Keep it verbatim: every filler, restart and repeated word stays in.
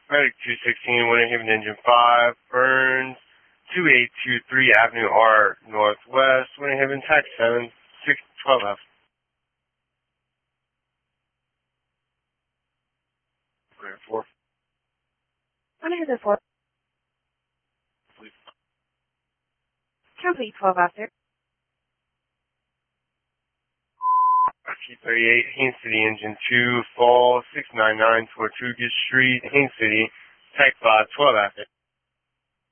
Medic two sixteen, Winter Haven Engine five, Burns, two eight two three Avenue R Northwest, Winter Haven, taxi seven six twelve F. Clear four. Winter Haven four. Company twelve after. R T thirty-eight, Haines City Engine two, Fall six nine nine, Tortuga Street, Haines City, Tech five twelve after.